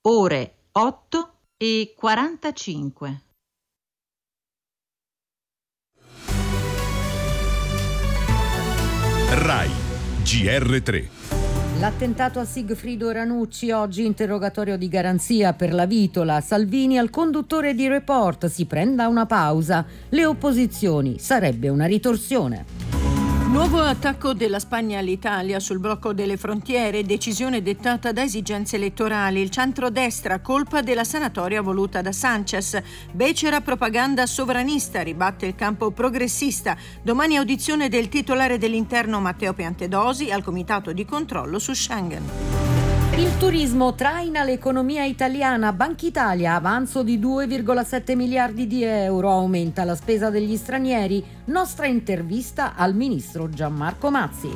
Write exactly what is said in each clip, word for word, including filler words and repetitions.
ore otto e quarantacinque. Rai G R tre. L'attentato a Sigfrido Ranucci, oggi interrogatorio di garanzia per la Vitola. Salvini al conduttore di Report, si prenda una pausa. Le opposizioni, sarebbe una ritorsione. Nuovo attacco della Spagna all'Italia sul blocco delle frontiere, decisione dettata da esigenze elettorali. Il centrodestra, colpa della sanatoria voluta da Sanchez. Becera propaganda sovranista, ribatte il campo progressista. Domani audizione del titolare dell'Interno Matteo Piantedosi al comitato di controllo su Schengen. Il turismo traina l'economia italiana. Banca Italia, avanzo di due virgola sette miliardi di euro, aumenta la spesa degli stranieri. Nostra intervista al ministro Gianmarco Mazzi.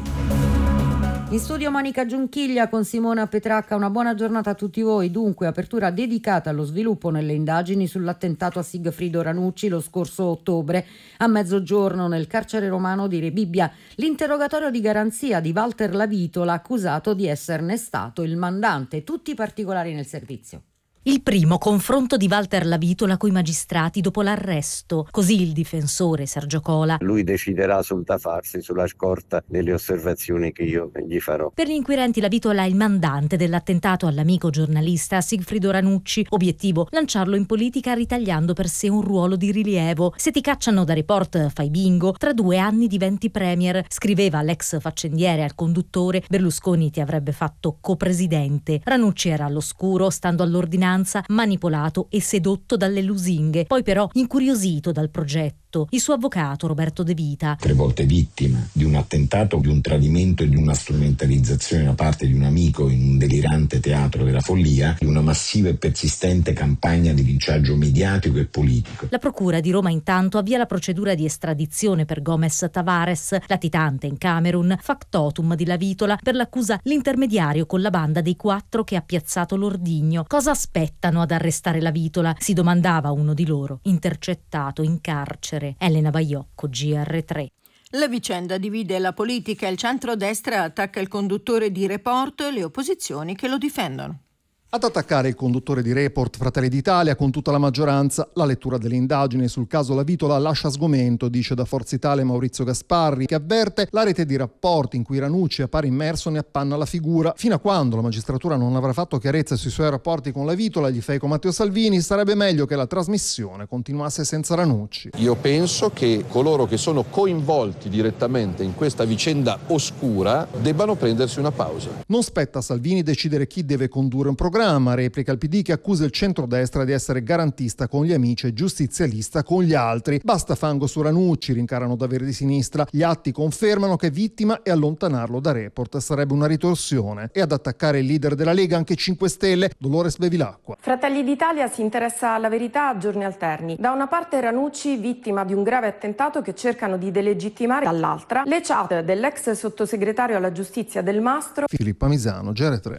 In studio Monica Giunchiglia con Simona Petracca. Una buona giornata a tutti voi. Dunque, apertura dedicata allo sviluppo nelle indagini sull'attentato a Sigfrido Ranucci lo scorso ottobre. A mezzogiorno nel carcere romano di Rebibbia l'interrogatorio di garanzia di Walter Lavitola, accusato di esserne stato il mandante. Tutti i particolari nel servizio. Il primo confronto di Walter Lavitola coi magistrati dopo l'arresto. Così il difensore Sergio Cola. Lui deciderà sul da farsi sulla scorta delle osservazioni che io gli farò. Per gli inquirenti Lavitola è il mandante dell'attentato all'amico giornalista Sigfrido Ranucci. Obiettivo: lanciarlo in politica ritagliando per sé un ruolo di rilievo. Se ti cacciano da Report fai bingo, tra due anni diventi premier. Scriveva l'ex faccendiere al conduttore: Berlusconi ti avrebbe fatto copresidente. Ranucci era all'oscuro, stando all'ordinanza, manipolato e sedotto dalle lusinghe, poi però incuriosito dal progetto. Il suo avvocato Roberto De Vita, tre volte vittima di un attentato, di un tradimento e di una strumentalizzazione da parte di un amico in un delirante teatro della follia, di una massiva e persistente campagna di linciaggio mediatico e politico. La procura di Roma intanto avvia la procedura di estradizione per Gomez Tavares, latitante in Camerun, factotum di Lavitola, per l'accusa l'intermediario con la banda dei quattro che ha piazzato l'ordigno. Cosa aspettano ad arrestare Lavitola? Si domandava uno di loro, intercettato in carcere. Elena Baiocco, G R tre. La vicenda divide la politica, il centrodestra attacca il conduttore di Report e le opposizioni che lo difendono. Ad attaccare il conduttore di Report Fratelli d'Italia con tutta la maggioranza. La lettura delle indagini sul caso Lavitola lascia sgomento, dice da Forza Italia Maurizio Gasparri, che avverte la rete di rapporti in cui Ranucci appare immerso ne appanna la figura. Fino a quando la magistratura non avrà fatto chiarezza sui suoi rapporti con Lavitola, gli fa eco Matteo Salvini, sarebbe meglio che la trasmissione continuasse senza Ranucci. Io penso che coloro che sono coinvolti direttamente in questa vicenda oscura debbano prendersi una pausa. Non spetta a Salvini decidere chi deve condurre un programma. Replica il P D che accusa il centrodestra di essere garantista con gli amici e giustizialista con gli altri. Basta fango su Ranucci, rincarano da Verdi Sinistra. Gli atti confermano che è vittima e allontanarlo da Report sarebbe una ritorsione. E ad attaccare il leader della Lega anche cinque Stelle, Dolores Bevilacqua. Fratelli d'Italia si interessa alla verità a giorni alterni. Da una parte Ranucci, vittima di un grave attentato che cercano di delegittimare, dall'altra le chat dell'ex sottosegretario alla giustizia Del Mastro. Filippa Misano, G R tre.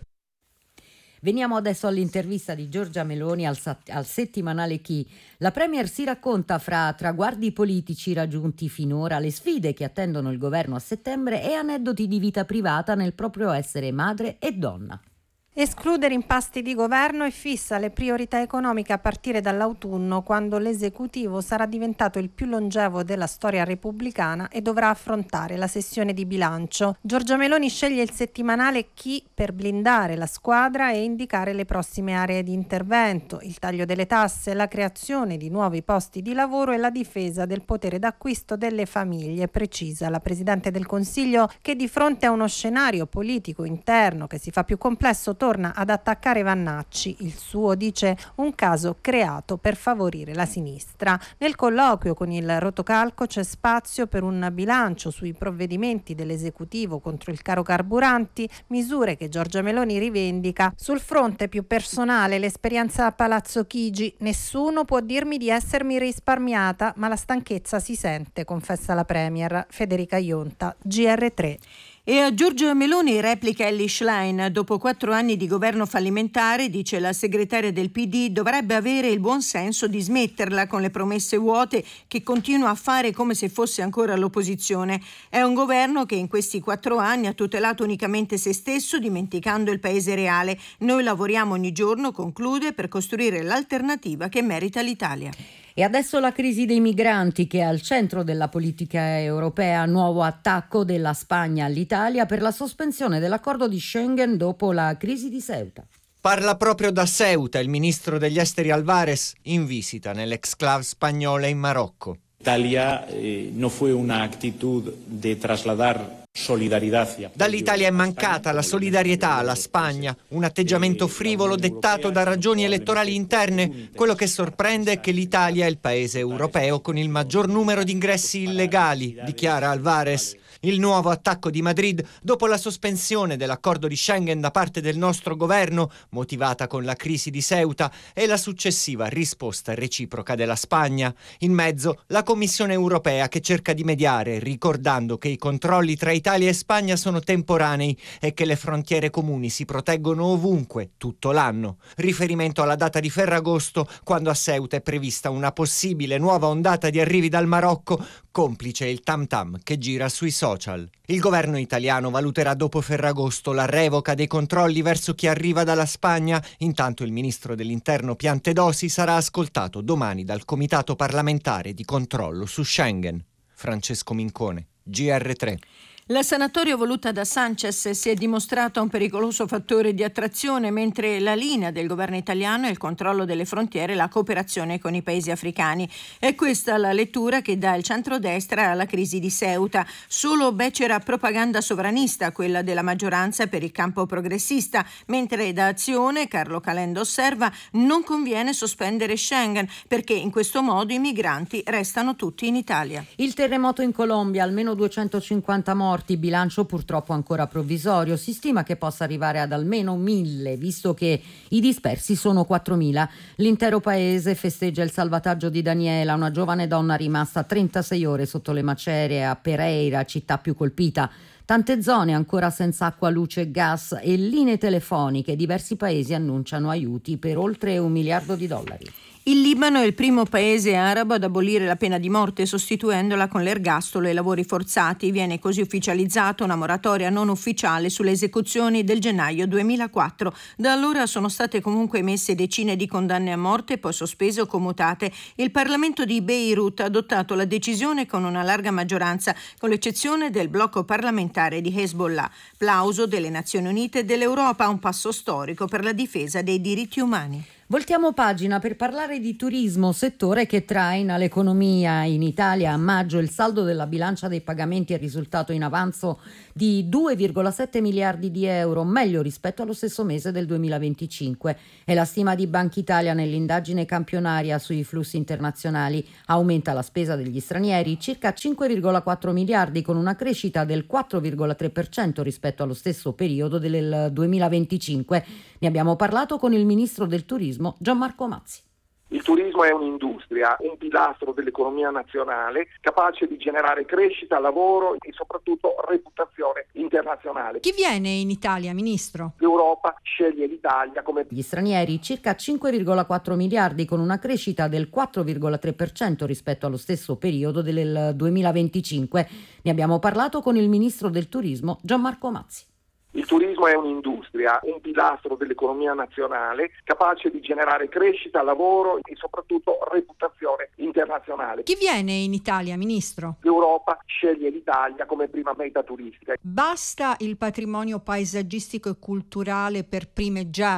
Veniamo adesso all'intervista di Giorgia Meloni al, sat- al settimanale Chi. La Premier si racconta fra traguardi politici raggiunti finora, le sfide che attendono il governo a settembre e aneddoti di vita privata nel proprio essere madre e donna. Escludere impasti di governo e fissa le priorità economiche a partire dall'autunno, quando l'esecutivo sarà diventato il più longevo della storia repubblicana e dovrà affrontare la sessione di bilancio. Giorgia Meloni sceglie il settimanale Chi per blindare la squadra e indicare le prossime aree di intervento: il taglio delle tasse, la creazione di nuovi posti di lavoro e la difesa del potere d'acquisto delle famiglie, precisa la Presidente del Consiglio, che di fronte a uno scenario politico interno che si fa più complesso torna ad attaccare Vannacci. Il suo, dice, un caso creato per favorire la sinistra. Nel colloquio con il rotocalco c'è spazio per un bilancio sui provvedimenti dell'esecutivo contro il caro carburanti, misure che Giorgia Meloni rivendica. Sul fronte più personale, l'esperienza a Palazzo Chigi: nessuno può dirmi di essermi risparmiata, ma la stanchezza si sente, confessa la Premier. Federica Ionta, G R tre. E a Giorgia Meloni replica Elly Schlein. Dopo quattro anni di governo fallimentare, dice la segretaria del P D, dovrebbe avere il buon senso di smetterla con le promesse vuote che continua a fare come se fosse ancora all'opposizione. È un governo che in questi quattro anni ha tutelato unicamente se stesso, dimenticando il paese reale. Noi lavoriamo ogni giorno, conclude, per costruire l'alternativa che merita l'Italia. E adesso la crisi dei migranti, che è al centro della politica europea. Nuovo attacco della Spagna all'Italia per la sospensione dell'accordo di Schengen dopo la crisi di Ceuta. Parla proprio da Ceuta il ministro degli esteri Álvarez, in visita nell'exclave spagnola in Marocco. Italia eh, no fue una actitud de trasladar solidarietà. Dall'Italia è mancata la solidarietà alla Spagna, un atteggiamento frivolo dettato da ragioni elettorali interne. Quello che sorprende è che l'Italia è il paese europeo con il maggior numero di ingressi illegali, dichiara Álvarez. Il nuovo attacco di Madrid dopo la sospensione dell'accordo di Schengen da parte del nostro governo, motivata con la crisi di Ceuta, e la successiva risposta reciproca della Spagna. In mezzo la Commissione europea che cerca di mediare, ricordando che i controlli tra Italia e Spagna sono temporanei e che le frontiere comuni si proteggono ovunque, tutto l'anno. Riferimento alla data di Ferragosto, quando a Ceuta è prevista una possibile nuova ondata di arrivi dal Marocco, complice il tam tam che gira sui social. Il governo italiano valuterà dopo Ferragosto la revoca dei controlli verso chi arriva dalla Spagna. Intanto il ministro dell'Interno Piantedosi sarà ascoltato domani dal Comitato parlamentare di controllo su Schengen. Francesco Mincone, G R tre. La sanatoria voluta da Sánchez si è dimostrata un pericoloso fattore di attrazione, mentre la linea del governo italiano è il controllo delle frontiere e la cooperazione con i paesi africani. È questa la lettura che dà il centrodestra alla crisi di Ceuta. Solo becera propaganda sovranista quella della maggioranza per il campo progressista, mentre da Azione, Carlo Calenda osserva, non conviene sospendere Schengen perché in questo modo i migranti restano tutti in Italia. Il terremoto in Colombia, almeno duecentocinquanta morti. Bilancio purtroppo ancora provvisorio. Si stima che possa arrivare ad almeno mille, visto che i dispersi sono quattromila. L'intero paese festeggia il salvataggio di Daniela, una giovane donna rimasta trentasei ore sotto le macerie a Pereira, città più colpita. Tante zone ancora senza acqua, luce e gas e linee telefoniche. Diversi paesi annunciano aiuti per oltre un miliardo di dollari. Il Libano è il primo paese arabo ad abolire la pena di morte, sostituendola con l'ergastolo e i lavori forzati. Viene così ufficializzata una moratoria non ufficiale sulle esecuzioni del gennaio duemilaquattro. Da allora sono state comunque emesse decine di condanne a morte, poi sospese o commutate. Il Parlamento di Beirut ha adottato la decisione con una larga maggioranza, con l'eccezione del blocco parlamentare di Hezbollah. Plauso delle Nazioni Unite e dell'Europa, un passo storico per la difesa dei diritti umani. Voltiamo pagina per parlare di turismo, settore che traina l'economia. In Italia a maggio il saldo della bilancia dei pagamenti è risultato in avanzo di due virgola sette miliardi di euro, meglio rispetto allo stesso mese del duemilaventicinque. È la stima di Banca Italia nell'indagine campionaria sui flussi internazionali. Aumenta la spesa degli stranieri circa cinque virgola quattro miliardi, con una crescita del quattro virgola tre per cento rispetto allo stesso periodo del duemilaventicinque. Ne abbiamo parlato con il ministro del turismo Gianmarco Mazzi. Il turismo è un'industria, un pilastro dell'economia nazionale, capace di generare crescita, lavoro e soprattutto reputazione internazionale. Chi viene in Italia, ministro? L'Europa sceglie l'Italia come... Gli stranieri circa cinque virgola quattro miliardi, con una crescita del quattro virgola tre per cento rispetto allo stesso periodo del duemilaventicinque. Ne abbiamo parlato con il ministro del turismo Gianmarco Mazzi. Il turismo è un'industria, un pilastro dell'economia nazionale, capace di generare crescita, lavoro e soprattutto reputazione internazionale. Chi viene in Italia, ministro? L'Europa sceglie l'Italia come prima meta turistica. Basta il patrimonio paesaggistico e culturale per primeggiare